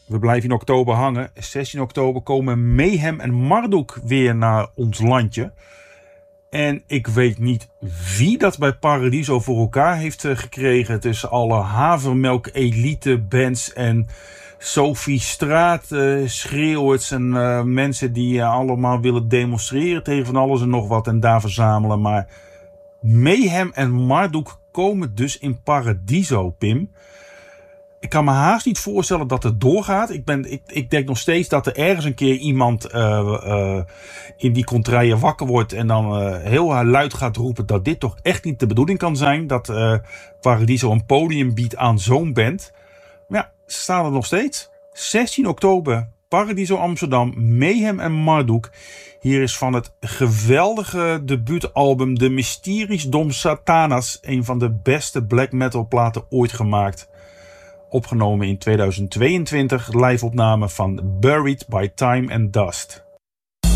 We blijven in oktober hangen. 16 oktober komen Mayhem en Marduk weer naar ons landje. En ik weet niet wie dat bij Paradiso voor elkaar heeft gekregen. Tussen alle havermelk elite bands en Sophie Straat schreeuwers en mensen die allemaal willen demonstreren tegen van alles en nog wat en daar verzamelen. Maar Mayhem en Marduk komen dus in Paradiso, Pim. Ik kan me haast niet voorstellen dat het doorgaat. Ik denk nog steeds dat er ergens een keer iemand in die contraien wakker wordt en dan heel luid gaat roepen dat dit toch echt niet de bedoeling kan zijn. Dat Paradiso een podium biedt aan zo'n band. Maar ja, ze staan er nog steeds. 16 oktober, Paradiso Amsterdam, Mayhem en Marduk. Hier is van het geweldige debuutalbum De Mysteries Dom Satanas, een van de beste black metal platen ooit gemaakt. Opgenomen in 2022, live-opname van Buried by Time and Dust.